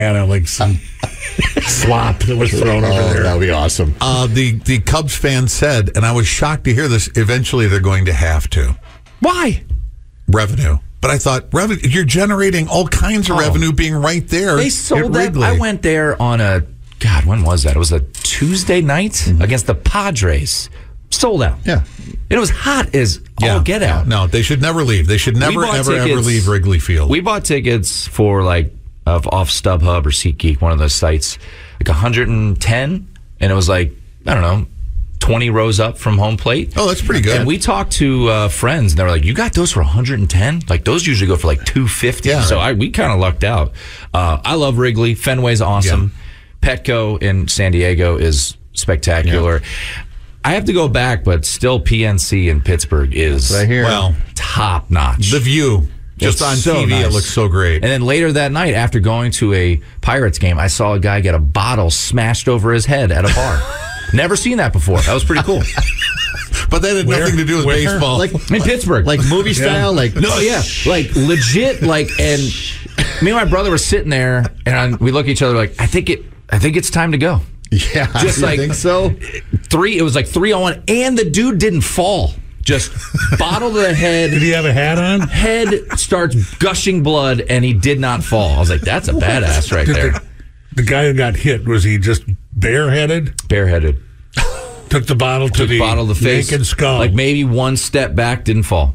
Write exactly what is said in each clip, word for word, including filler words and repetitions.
and uh, like some slop that was thrown over Oh, there. that would be awesome. Uh, the, the Cubs fan said, and I was shocked to hear this, eventually they're going to have to. Why? Revenue. But I thought, revenue, you're generating all kinds of Oh. revenue being right there. They at sold that. Wrigley. I went there on a, God, when was that? It was a Tuesday night mm-hmm. against the Padres. Sold out. Yeah. And it was hot as Yeah. all get out. No, they should never leave. They should never, bought ever, tickets- ever leave Wrigley Field. We bought tickets for like of off StubHub or SeatGeek, one of those sites, like one hundred ten, and it was like, I don't know, twenty rows up from home plate. Oh, that's pretty good. And we talked to uh, friends, and they were like, "You got those for one hundred ten? Like those usually go for like two fifty." Yeah. So I, we kind of lucked out. Uh, I love Wrigley. Fenway's awesome. Petco in San Diego is spectacular. Yeah. I have to go back, but still P N C in Pittsburgh is Right here. Well, top notch. the view. Just It's on so T V, nice. it looks so great. And then later that night, after going to a Pirates game, I saw a guy get a bottle smashed over his head at a bar. Never seen that before. That was pretty cool. But that had Where? nothing to do with Where? baseball. Like In Pittsburgh. like movie style, like No, yeah, like legit, like, and me and my brother were sitting there, and we look at each other like, I think it, I think it's time to go. yeah. Just you like think so? Three, it was like three on one, and the dude didn't fall. Just bottle to the head. Did he have a hat on? Head starts gushing blood, and he did not fall. I was like, that's a badass right Did there. the, the guy who got hit, was he just bareheaded? Bareheaded. Took the bottle to Took the bottle to the face. naked skull. Like maybe one step back, didn't fall.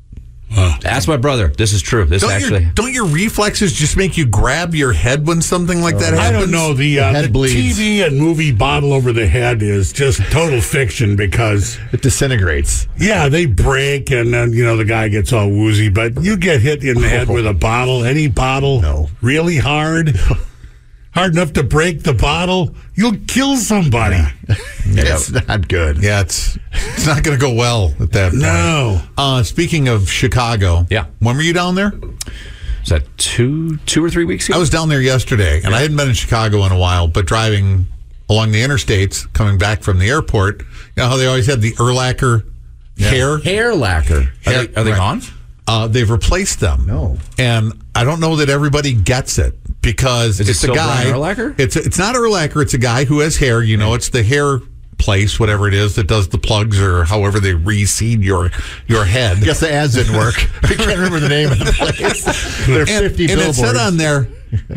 Wow. Ask my brother. This is true. This don't, actually. your, don't your reflexes just make you grab your head when something like that I happens? don't know. The, uh, The head the bleeds. T V and movie bottle over the head is just total fiction because, It disintegrates. yeah, they break and then, you know, the guy gets all woozy. But you get hit in the head with a bottle, any bottle, No. really hard, hard enough to break the bottle, you'll kill somebody. It's not good. Yeah, it's it's not going to go well at that point. No. Uh, speaking of Chicago, Yeah. when were you down there? Was that two, two or three weeks ago? I was down there yesterday, and I hadn't been in Chicago in a while, but driving along the interstates, coming back from the airport, you know how they always had the Erlacher hair? hair lacquer. Are Hair- they, are they right. gone? Uh, they've replaced them. No. And I don't know that everybody gets it because Is it it's a still guy. Brian Urlacher? It's it's not Erlacher. It's a guy who has hair. You know, it's the hair place, whatever it is, that does the plugs or however they reseed your your head. I guess the ads didn't work. I can't remember the name of the place. There are and, fifty and it billboards. said on there,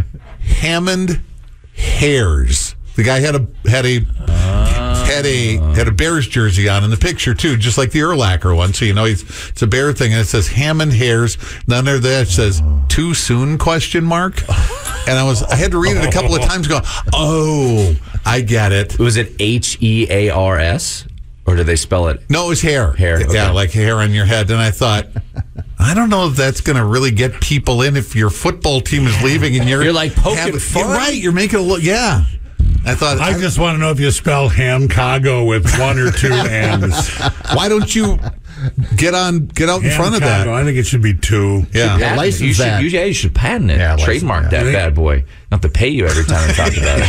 Hammond Hairs. The guy had a had a had a had a Bears jersey on in the picture too, just like the Urlacher one. So you know he's it's a Bear thing, and it says Hammond Hairs. And under there it says "too soon?" question mark. And I was I had to read it a couple of times. Go, oh, I get it. Was it H E A R S? Or did they spell it? No, it was hair. Hair, okay. Yeah, like hair on your head. And I thought, I don't know if that's going to really get people in if your football team is leaving and you're You're like poking having- fun? You're right. You're making a look. Yeah. I thought, I just want to know if you spell Hamcago with one or two M's. why don't you get on, get out in front of that? Hamcago, I think it should be two. Yeah. Yeah. license you should, that. You, yeah, you should patent it. Yeah, license Trademark that. that bad boy. Not to pay you every time I talk about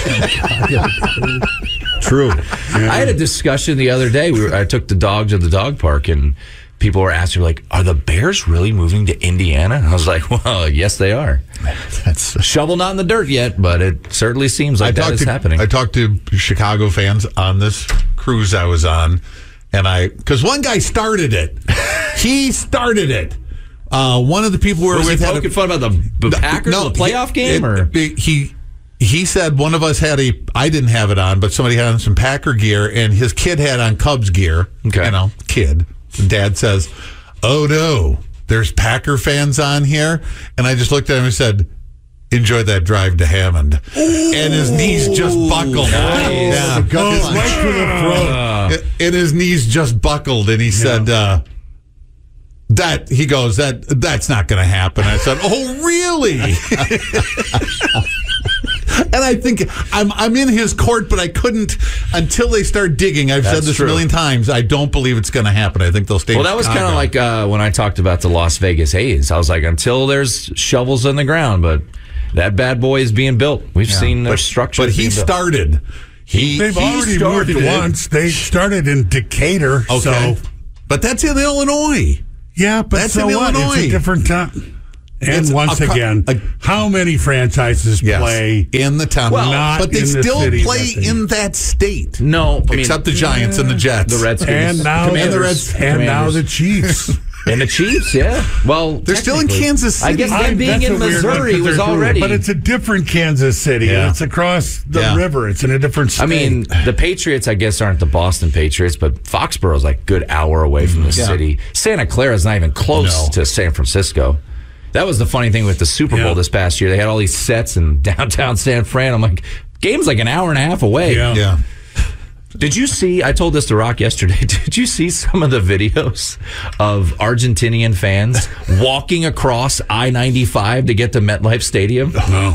it. True. I had a discussion the other day. We were, I took the dog to the dog park, and people were asking, like, are the Bears really moving to Indiana? And I was like, well, yes, they are. That's Shovel not in the dirt yet, but it certainly seems like I that talked is to happening. I talked to Chicago fans on this cruise I was on, and I because one guy started it. He started it. Uh, one of the people we were was he with had poking a, fun about the, the Packers no, in the playoff he, game? it- or it- he he said one of us had a I didn't have it on, but somebody had on some Packer gear, and his kid had on Cubs gear. Okay. You know, kid. Dad says, "Oh no, there's Packer fans on here," and I just looked at him and said, "Enjoy that drive to Hammond." Ooh. And his knees just buckled. Nice. Yeah. gut His- punch. Right to the throat. and his knees just buckled, and he said, uh, "That," he goes, "that that's not going to happen." I said, "Oh, really?" And I think I'm I'm in his court, but I couldn't until they start digging. I've said That's this true. a million times. I don't believe it's going to happen. I think they'll stay. well, in that was kind Chicago. of like uh, when I talked about the Las Vegas A's. I was like, until there's shovels in the ground, but that bad boy is being built. We've seen their structure. But he being built. started. He They've he already started moved it. once. They started in Decatur. Okay, So, but that's in Illinois. yeah, but That's so in what? Illinois. It's a different time. And It's once a- again, a- how many franchises Yes, play in the town, Well, but not they in the still city play that they- in that state. No, I mean, Except the Giants and the Jets. the Redskins, and now And the the Reds- and now the Commanders. Chiefs. and the Chiefs? Yeah. Well, They're still in technically. Kansas I City. guess I- them being that's in a weird one, Missouri 'cause was they're- already. But it's a different Kansas City. Yeah. And it's across the Yeah. river. It's in a different state. I mean, the Patriots, I guess, aren't the Boston Patriots, but Foxborough's like a good hour away from the Yeah. city. Santa Clara's not even close No. to San Francisco. That was the funny thing with the Super Bowl Yeah. this past year. They had all these sets in downtown San Fran. I'm like, game's like an hour and a half away. Yeah. Yeah. Did you see, I told this to Rock yesterday, did you see some of the videos of Argentinian fans walking across I ninety-five to get to MetLife Stadium? no.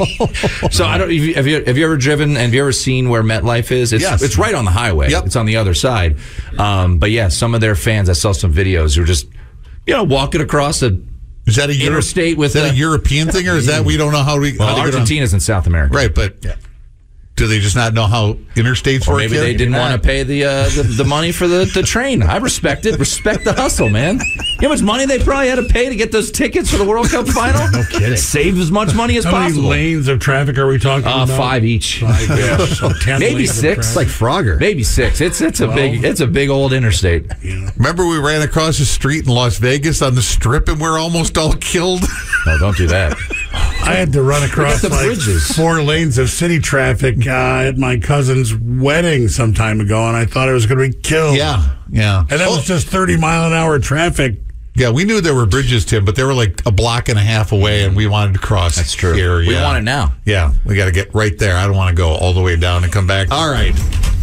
So I don't. Have you, have you have you ever driven and have you ever seen where MetLife is? It's, Yes. it's right on the highway. Yep. It's on the other side. Um, but yeah, some of their fans. I saw some videos who were just, you know, walking across a Is that a Euro- interstate with is that the- a European thing, or is that we don't know how we? well, how to get on- Argentina's in South America. right? But do they just not know how interstates Or work? maybe yet? they didn't want to pay the, uh, the the money for the, the train. I respect it. Respect the hustle, man. You know how much money they probably had to pay to get those tickets for the World Cup final? No kidding. Save as much money as How many possible. lanes of traffic are we talking Uh, about? five each. Five, yeah. So ten Maybe lanes of six. traffic. Like Frogger. Maybe six. It's it's a big it's a big old interstate. Remember, we ran across the street in Las Vegas on the Strip, and we're almost all killed. No, don't do that. I had to run across the like bridges. four lanes of city traffic uh, at my cousin's wedding some time ago, and I thought I was going to be killed. yeah, yeah. And that Oh, was just thirty mile an hour traffic. yeah, we knew there were bridges, Tim, but they were like a block and a half away, and we wanted to cross. That's true. Here, We yeah. want it now. Yeah, we got to get right there. I don't want to go all the way down and come back. All right.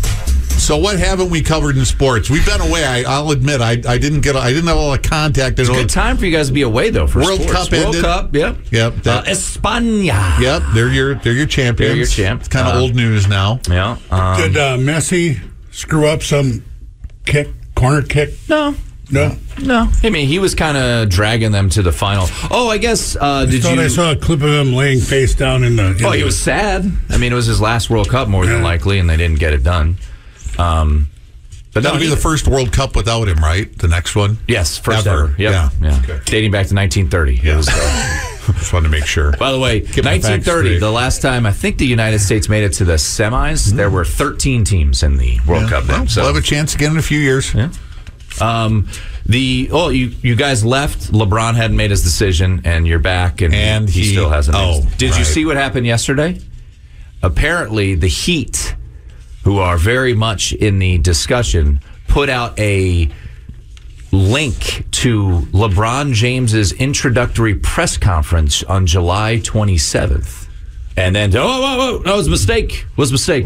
So what haven't we covered in sports? We've been away. I, I'll admit, I, I didn't get, I didn't have a lot of contact. It's a good time for you guys to be away though for World sports. Cup World ended. Cup, yep. Yep. Uh, That, España. yep. They're your, they're your champions. They're your champ. It's kind of Uh, old news now. Yeah. Um, Did uh, Messi screw up some kick, corner kick? no. No. No. I mean, he was kind of dragging them to the final. Oh, I guess. Uh, did I thought you? I saw a clip of him laying face down in the. in oh, he the- was sad. I mean, it was his last World Cup, more than Yeah. likely, and they didn't get it done. Um, but That'll no, be he- the first World Cup without him, right? The next one? Yes, first Ever. ever. Yep. Yeah. Yeah. Okay. Dating back to nineteen thirty. It was, uh, Just wanted to make sure. by the way, my facts nineteen thirty, straight. the last time I think the United States made it to the semis, there were thirteen teams in the World Cup then. Well, So we'll have a chance again in a few years. Yeah. Um, the oh, you you guys left. LeBron hadn't made his decision, and you're back, and, And he, he- still hasn't. made oh, his- Did you right. see what happened yesterday? Apparently, the Heat, who are very much in the discussion, put out a link to LeBron James's introductory press conference on July twenty-seventh, and then oh, whoa, whoa, whoa, that was a mistake. Was a mistake.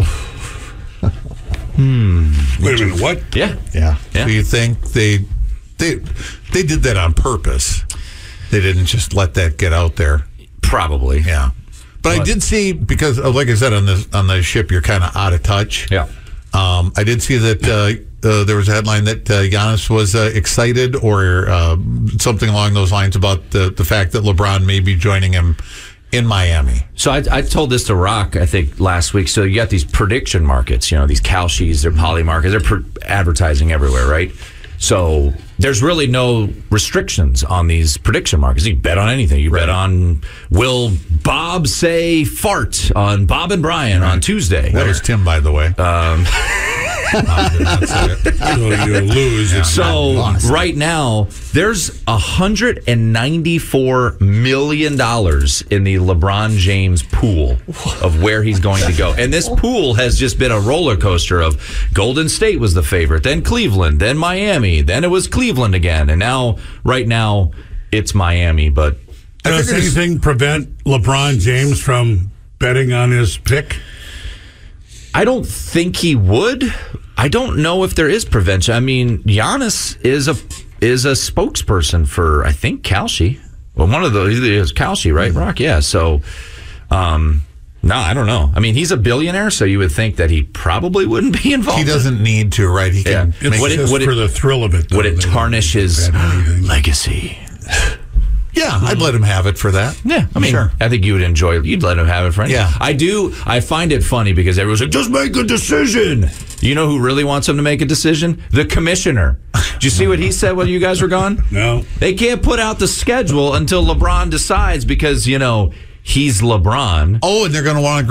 Wait a minute, what? Yeah. Yeah. Yeah. So you think they they they did that on purpose? They didn't just let that get out there. Probably. Yeah. But I What? did see, because uh, like I said, on the on the ship, you're kind of out of touch. Yeah. Um, I did see that uh, uh, there was a headline that uh, Giannis was uh, excited, or uh, something along those lines, about the the fact that LeBron may be joining him in Miami. So I, I told this to Rock, I think, last week. So you got these prediction markets, you know, these Kalshis, they're poly markets, they're pr- advertising everywhere, right? So there's really no restrictions on these prediction markets. You can bet on anything. You bet on, will Bob say fart on Bob and Brian on Tuesday? That was Tim, by the way. Um, So you lose. It's So lost. right now, there's one hundred ninety-four million dollars in the LeBron James pool of where he's going to go. And this pool has just been a roller coaster of Golden State was the favorite, then Cleveland, then Miami, then it was Cleveland again. And now, right now, it's Miami. But Does anything prevent LeBron James from betting on his pick? I don't think he would. I don't know if there is prevention. I mean, Giannis is a is a spokesperson for, I think, Kalshi. Well, one of those is Kalshi, right, Rock? Yeah. So, um, no, I don't know. I mean, he's a billionaire, so you would think that he probably wouldn't be involved. He doesn't need to, right? He can. Yeah. It's Would it- just would it- for the thrill of it. though. Would it They don't tarnish his bet anything. legacy? Yeah, I'd let him have it for that. Yeah, I mean, Sure. I think you would enjoy. You'd let him have it, friend. Yeah. I do. I find it funny because everyone's like, "Just make a decision." You know who really wants him to make a decision? The commissioner. Did you see what he said while you guys were gone? No. They can't put out the schedule until LeBron decides because, you know, he's LeBron. Oh, and they're going to want to